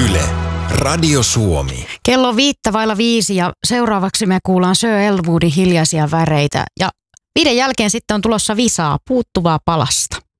Yle, Radio Suomi. Kello on 5:05 ja seuraavaksi me kuullaan Sir Elwoodin Hiljaisia väreitä. Ja 5 jälkeen sitten on tulossa visaa puuttuvaa palasta.